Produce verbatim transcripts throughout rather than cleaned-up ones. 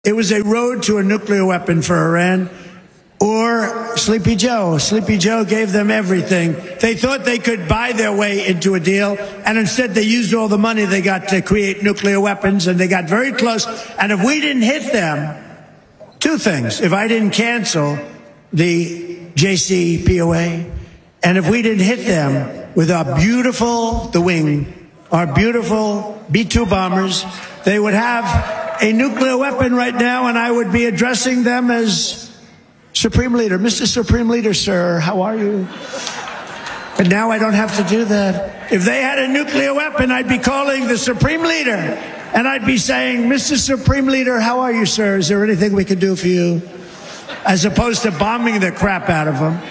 It was a road to a nuclear weapon for Iran, or Sleepy Joe. Sleepy Joe gave them everything. They thought they could buy their way into a deal, and instead they used all the money they got to create nuclear weapons, and they got very close. And if we didn't hit them, two things. If I didn't cancel the J C P O A, and if we didn't hit them with our beautiful, the wing, our beautiful B two bombers, they would have a nuclear weapon right now, and I would be addressing them as Supreme Leader. Mister Supreme Leader, sir, how are you? But now I don't have to do that. If they had a nuclear weapon, I'd be calling the Supreme Leader, and I'd be saying, Mister Supreme Leader, how are you, sir? Is there anything we can do for you? As opposed to bombing the crap out of them.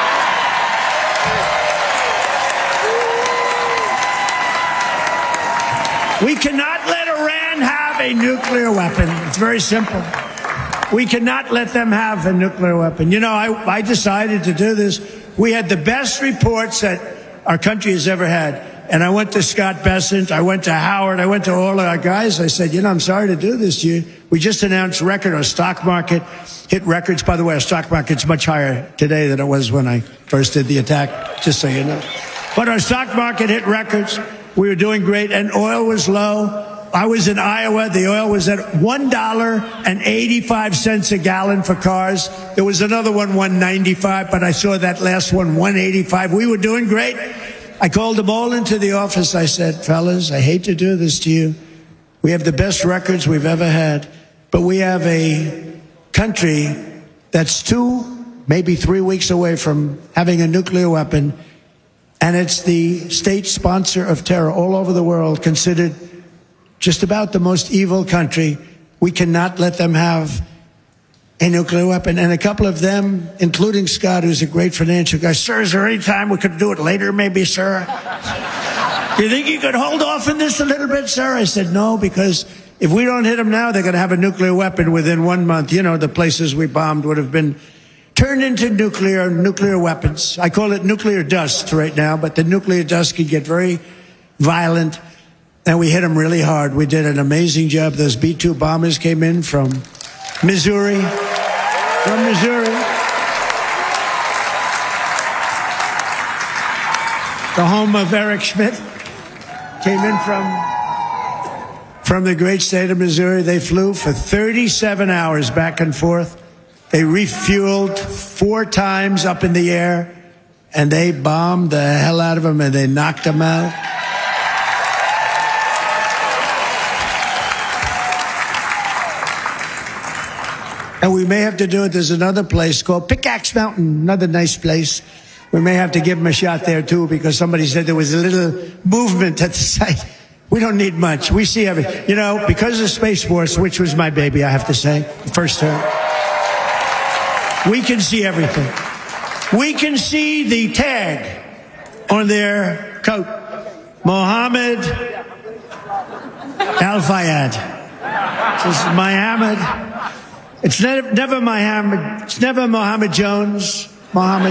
We cannot let Iran have a nuclear weapon. It's very simple. We cannot let them have a nuclear weapon. You know, I, I decided to do this. We had the best reports that our country has ever had. And I went to Scott Bessent. I went to Howard. I went to all of our guys. I said, you know, I'm sorry to do this to you. We just announced record. Our stock market hit records. By the way, our stock market's much higher today than it was when I first did the attack, just so you know. But our stock market hit records. We were doing great, and oil was low. I was in Iowa. The oil was at one dollar and eighty-five cents a gallon for cars. There was another one, one ninety-five, but I saw that last one, one eighty-five. We were doing great. I called them all into the office. I said, fellas, I hate to do this to you. We have the best records we've ever had, but we have a country that's two, maybe three weeks away from having a nuclear weapon. And it's the state sponsor of terror all over the world, considered just about the most evil country. We cannot let them have a nuclear weapon. And a couple of them, including Scott, who's a great financial guy, sir, is there any time we could do it later, maybe, sir? Do you think you could hold off on this a little bit, sir? I said, no, because if we don't hit them now, they're going to have a nuclear weapon within one month. You know, the places we bombed would have been turned into nuclear nuclear weapons. I call it nuclear dust right now, but the nuclear dust could get very violent, and we hit them really hard. We did an amazing job. Those B two bombers came in from Missouri, from Missouri. The home of Eric Schmidt. Came in from, from the great state of Missouri. They flew for thirty-seven hours back and forth. They refueled four times up in the air, and they bombed the hell out of them, and they knocked them out. And we may have to do it. There's another place called Pickaxe Mountain, another nice place. We may have to give them a shot there, too, because somebody said there was a little movement at the site. We don't need much. We see everything. You know, because of Space Force, which was my baby, I have to say, the first term. We can see everything. We can see the tag on their coat. Mohammed Al-Fayed. This is Mohammed. It's never, never Mohammed. It's never Mohammed Jones. Mohammed.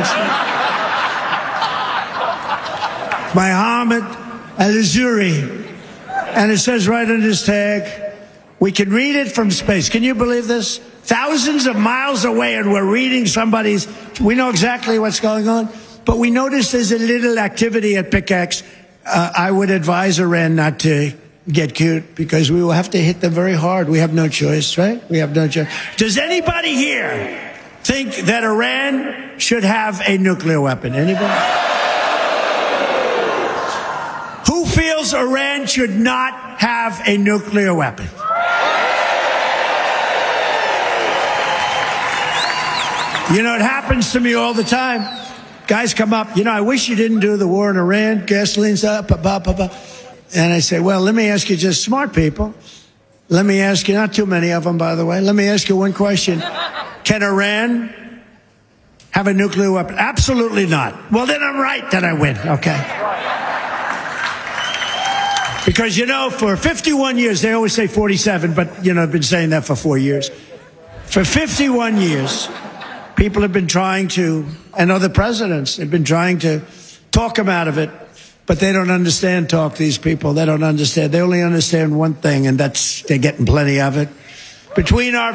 Mohammed Al-Azuri. And it says right on this tag, we can read it from space. Can you believe this? Thousands of miles away, and we're reading somebody's, we know exactly what's going on, but we notice there's a little activity at Pickaxe. Uh, I would advise Iran not to get cute, because we will have to hit them very hard. We have no choice, right? We have no choice. Does anybody here think that Iran should have a nuclear weapon? Anybody? Who feels Iran should not have a nuclear weapon? You know, it happens to me all the time. Guys come up, you know, I wish you didn't do the war in Iran. Gasoline's up, blah, blah, blah. And I say, well, let me ask you, just smart people. Let me ask you, not too many of them, by the way. Let me ask you one question. Can Iran have a nuclear weapon? Absolutely not. Well, then I'm right that I win, okay? Because, you know, for fifty-one years, they always say forty-seven, but, you know, I've been saying that for four years. For fifty-one years, people have been trying to, and other presidents have been trying to talk them out of it, but they don't understand talk, these people. They don't understand. They only understand one thing, and that's they're getting plenty of it. between our